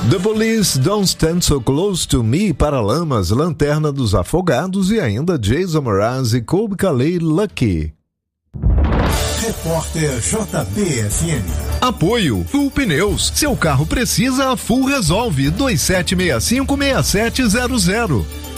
The Police, Don't Stand So Close To Me, Paralamas, Lanterna dos Afogados e ainda Jason Mraz e Colbie Caillat, Lucky. Repórter JBFM. Apoio Full Pneus. Seu carro precisa, a Full resolve. 2765-6700.